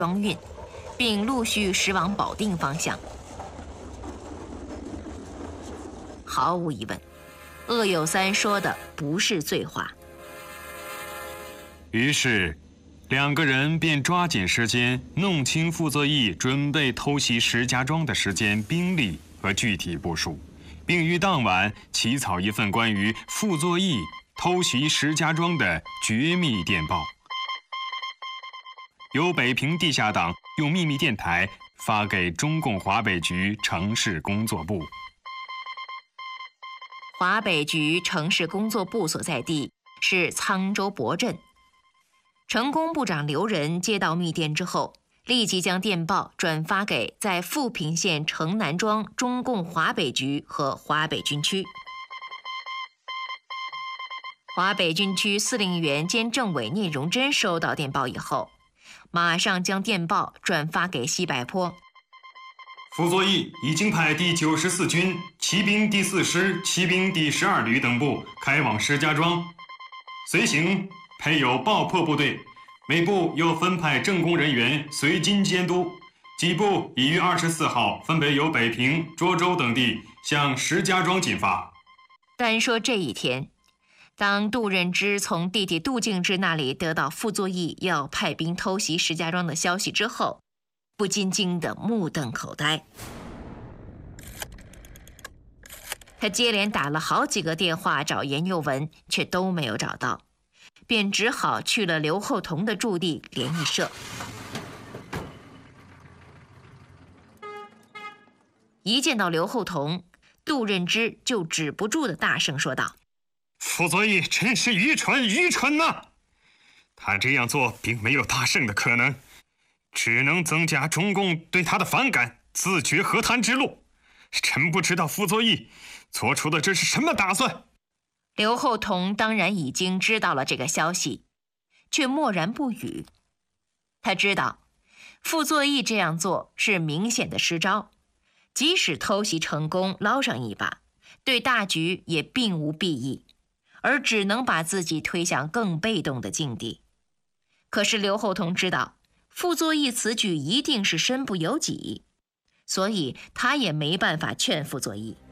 装运，并陆续驶往保定方向。毫无疑问，鄂有三说的不是醉话。 于是，两个人便抓紧时间弄清傅作义准备偷袭石家庄的时间、兵力和具体部署，并于当晚起草一份关于傅作义偷袭石家庄的绝密电报，由北平地下党用秘密电台发给中共华北局城市工作部。 华北局城市工作部所在地是沧州博镇。城工部长刘仁接到密电之后，立即将电报转发给在富平县城南庄中共华北局和华北军区。华北军区司令员兼政委聂荣臻收到电报以后，马上将电报转发给西柏坡。 傅作义已经派第94军骑兵第4师、骑兵第12旅等部开往石家庄，随行配有爆破部队，每部又分派政工人员随军监督。几部已于24号分别由北平、涿州等地向石家庄进发。 单说这一天，当杜任之从弟弟杜敬之那里得到傅作义要派兵偷袭石家庄的消息之后，不禁惊得目瞪口呆。他接连打了好几个电话找严幼文，却都没有找到，便只好去了刘厚同的驻地联谊社。一见到刘厚同，杜任之就止不住的大声说道：“ 傅作义真是愚蠢呐！他这样做并没有大胜的可能，只能增加中共对他的反感，自绝和谈之路。真不知道傅作义做出的这是什么打算。” 刘厚同当然已经知道了这个消息，却默然不语。他知道傅作义这样做是明显的失招，即使偷袭成功捞上一把，对大局也并无裨益，而只能把自己推向更被动的境地。可是刘厚同知道傅作义此举一定是身不由己，所以他也没办法劝傅作义。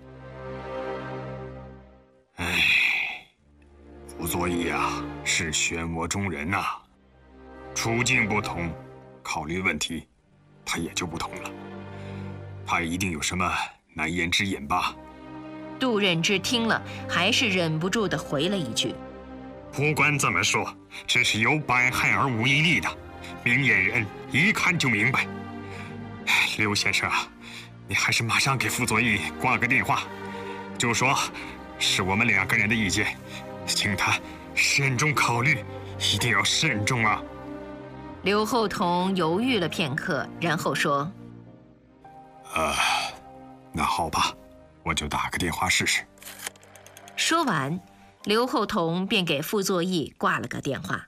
傅作义啊，是漩涡中人呐，处境不同，考虑问题他也就不同了。他一定有什么难言之隐吧？ 杜任之听了，还是忍不住地回了一句：“ 不管怎么说，这是有百害而无一利的，明眼人一看就明白。刘先生啊，你还是马上给傅作义挂个电话，就说是我们2个人的意见，请他慎重考虑，一定要慎重啊。” 刘厚同犹豫了片刻，然后说：“ 那好吧，我就打个电话试试。” 说完，刘厚同便给傅作义挂了个电话。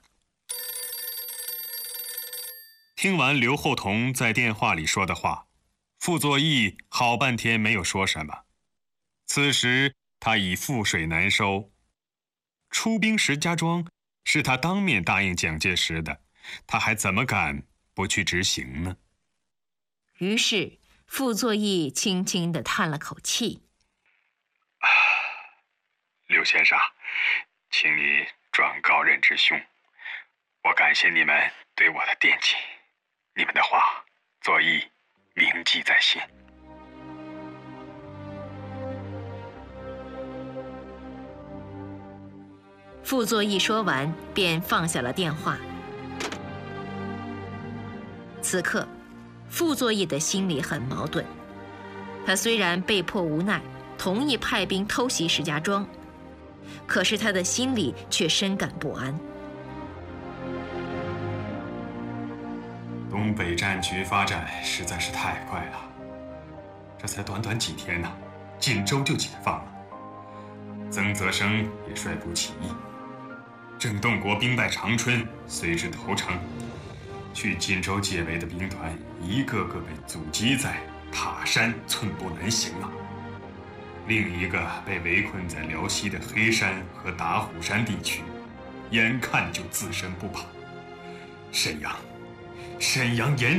听完刘厚同在电话里说的话，傅作义好半天没有说什么。此时他已覆水难收。出兵石家庄是他当面答应蒋介石的，他还怎么敢不去执行呢？ 于是傅作义轻轻地叹了口气：“ 刘先生，请你转告任之兄，我感谢你们对我的惦记，你们的话，作义铭记在心。” 傅作义说完，便放下了电话。此刻，傅作义的心里很矛盾。他虽然被迫无奈，同意派兵偷袭石家庄，可是他的心里却深感不安。 东北战局发展实在是太快了，这才短短几天呢，锦州就解放了。曾泽生也率部起义，郑洞国兵败长春，随之投诚。去锦州解围的兵团一个个被阻击在塔山，寸步难行啊。另一个被围困在辽西的黑山和打虎山地区，眼看就自身不保。沈阳严